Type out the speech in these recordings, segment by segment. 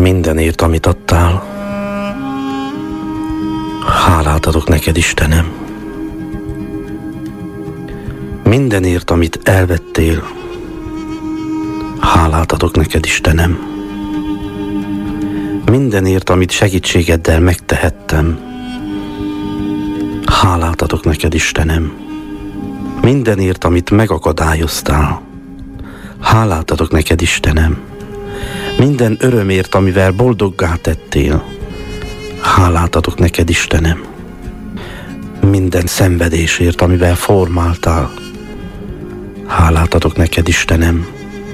Mindenért, amit adtál. Hálát adok neked, Istenem. Mindenért, amit elvettél. Hálát adok neked, Istenem. Mindenért, amit segítségeddel megtehettem. Hálát adok neked, Istenem. Mindenért, amit megakadályoztál. Hálát adok neked, Istenem. Minden örömért, amivel boldoggá tettél. Hálát adok neked, Istenem. Minden szenvedésért, amivel formáltál. Hálát adok neked, Istenem.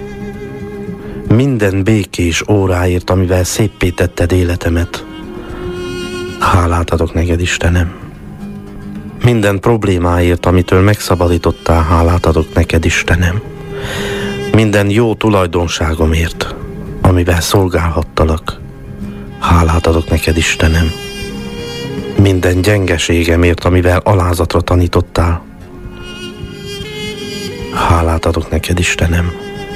Minden békés óráért, amivel széppé tetted életemet. Hálát adok neked, Istenem. Minden problémáért, amitől megszabadítottál, hálát adok neked, Istenem. Minden jó tulajdonságomért, amivel szolgálhattalak, hálát adok neked, Istenem. Minden gyengeségemért, amivel alázatra tanítottál, hálát adok neked, Istenem.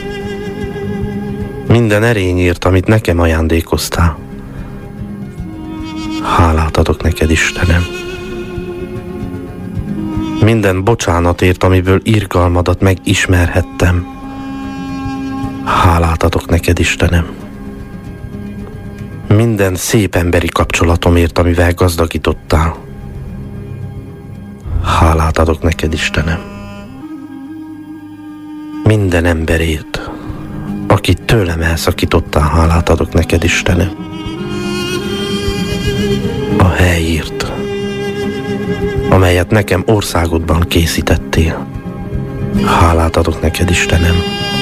Minden erényért, amit nekem ajándékoztál, hálát adok neked, Istenem. Minden bocsánatért, amiből irgalmadat megismerhettem, hálát adok neked, Istenem. Minden szép emberi kapcsolatomért, amivel gazdagítottál, hálát adok neked, Istenem. Minden emberért, akit tőlem elszakítottál, hálát adok neked, Istenem. A helyért, amelyet nekem országodban készítettél, hálát adok neked, Istenem.